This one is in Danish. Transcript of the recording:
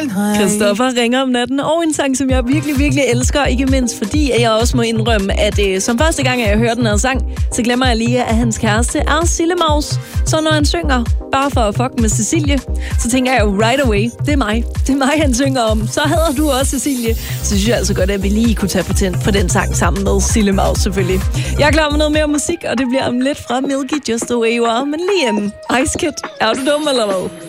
Christoffer ringer om natten, og en sang, som jeg virkelig, virkelig elsker, ikke mindst fordi, at jeg også må indrømme, at som første gang, jeg hører den her sang, så glemmer jeg lige, at hans kæreste er Sille Maus. Så når han synger, bare for at fuck med Cecilie, så tænker jeg jo right away, det er mig. Det er mig, han synger om. Så hader du også Cecilie. Så synes jeg altså godt, at vi lige kunne tage patent på den sang sammen med Sille Maus selvfølgelig. Jeg er klar med noget mere musik, og det bliver om lidt fra Milky Just The Way You Are, men lige inden Ice Kid, er du dum eller hvad?